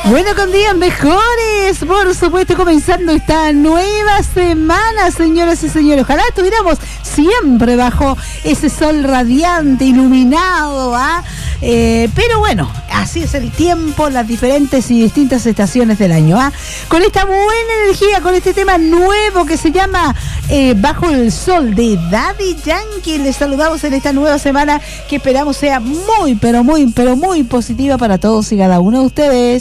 Bueno, con días mejores, por supuesto, comenzando esta nueva semana, señoras y señores. Ojalá estuviéramos siempre bajo ese sol radiante, iluminado, pero bueno, así es el tiempo, las diferentes y distintas estaciones del año, Con esta buena energía, con este tema nuevo que se llama Bajo el Sol de Daddy Yankee, les saludamos en esta nueva semana que esperamos sea muy, pero muy positiva para todos y cada uno de ustedes.